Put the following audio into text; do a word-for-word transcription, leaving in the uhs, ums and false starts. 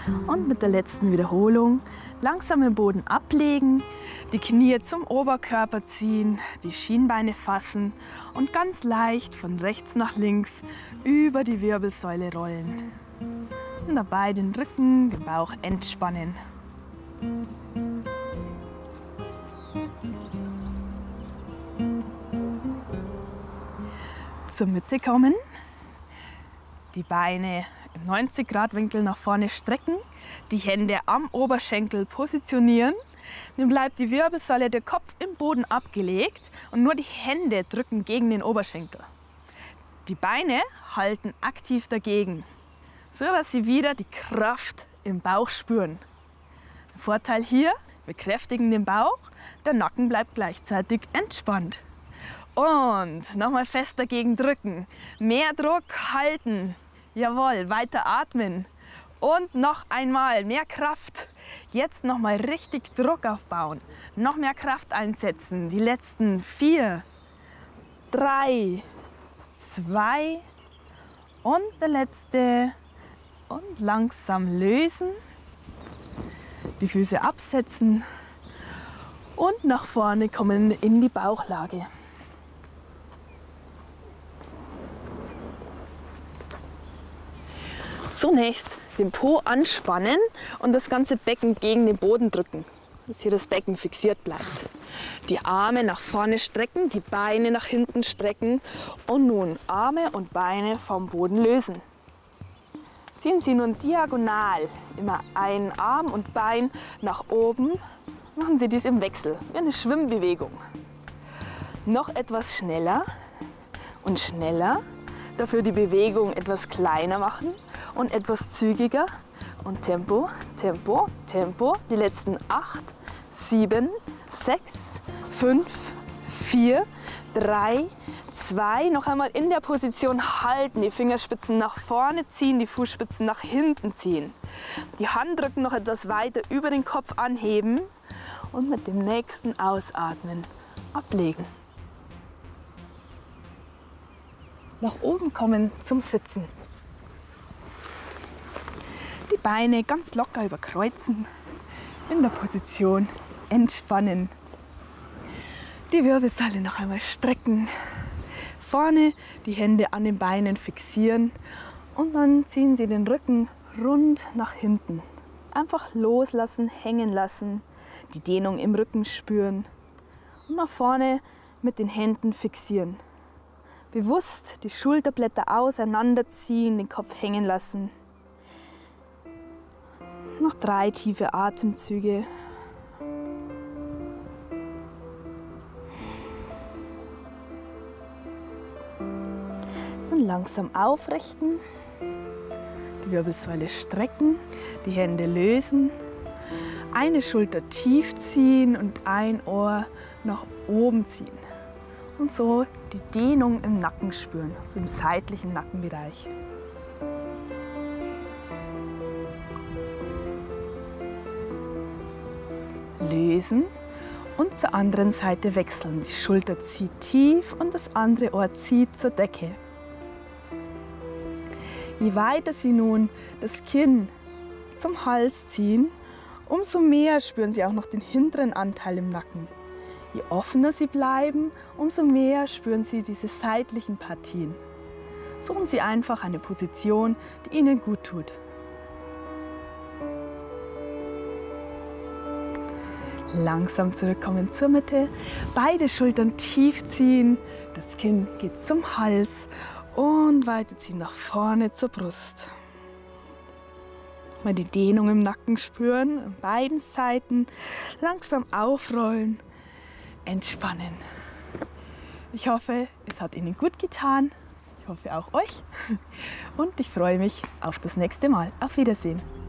Und mit der letzten Wiederholung langsam den Boden ablegen, die Knie zum Oberkörper ziehen, die Schienbeine fassen und ganz leicht von rechts nach links über die Wirbelsäule rollen. Und dabei den Rücken, den Bauch entspannen. Zur Mitte kommen, die Beine im neunzig Grad Winkel nach vorne strecken, die Hände am Oberschenkel positionieren. Dann bleibt die Wirbelsäule, der Kopf im Boden abgelegt und nur die Hände drücken gegen den Oberschenkel. Die Beine halten aktiv dagegen, so dass Sie wieder die Kraft im Bauch spüren. Der Vorteil hier, wir kräftigen den Bauch, der Nacken bleibt gleichzeitig entspannt. Und nochmal fest dagegen drücken, mehr Druck halten, jawohl, weiter atmen und noch einmal mehr Kraft. Jetzt nochmal richtig Druck aufbauen, noch mehr Kraft einsetzen, die letzten vier, drei, zwei und der letzte und langsam lösen, die Füße absetzen und nach vorne kommen in die Bauchlage. Zunächst den Po anspannen und das ganze Becken gegen den Boden drücken, dass hier das Becken fixiert bleibt. Die Arme nach vorne strecken, die Beine nach hinten strecken und nun Arme und Beine vom Boden lösen. Ziehen Sie nun diagonal immer einen Arm und Bein nach oben. Machen Sie dies im Wechsel, wie eine Schwimmbewegung. Noch etwas schneller und schneller. Dafür die Bewegung etwas kleiner machen und etwas zügiger. Und Tempo, Tempo, Tempo. Die letzten acht, sieben, sechs, fünf, vier, drei, zwei. Noch einmal in der Position halten. Die Fingerspitzen nach vorne ziehen, die Fußspitzen nach hinten ziehen. Die Handrücken noch etwas weiter über den Kopf anheben und mit dem nächsten Ausatmen ablegen. Nach oben kommen zum Sitzen. Die Beine ganz locker überkreuzen, in der Position entspannen. Die Wirbelsäule noch einmal strecken. Vorne die Hände an den Beinen fixieren und dann ziehen Sie den Rücken rund nach hinten. Einfach loslassen, hängen lassen, die Dehnung im Rücken spüren und nach vorne mit den Händen fixieren. Bewusst die Schulterblätter auseinanderziehen, den Kopf hängen lassen. Noch drei tiefe Atemzüge. Dann langsam aufrichten, die Wirbelsäule strecken, die Hände lösen, eine Schulter tief ziehen und ein Ohr nach oben ziehen. Und so die Dehnung im Nacken spüren, so im seitlichen Nackenbereich. Lösen und zur anderen Seite wechseln. Die Schulter zieht tief und das andere Ohr zieht zur Decke. Je weiter Sie nun das Kinn zum Hals ziehen, umso mehr spüren Sie auch noch den hinteren Anteil im Nacken. Je offener Sie bleiben, umso mehr spüren Sie diese seitlichen Partien. Suchen Sie einfach eine Position, die Ihnen gut tut. Langsam zurückkommen zur Mitte, beide Schultern tief ziehen, das Kinn geht zum Hals und weiterziehen nach vorne zur Brust. Mal die Dehnung im Nacken spüren, an beiden Seiten, langsam aufrollen. Entspannen. Ich hoffe, es hat Ihnen gut getan. Ich hoffe auch euch. Und ich freue mich auf das nächste Mal. Auf Wiedersehen.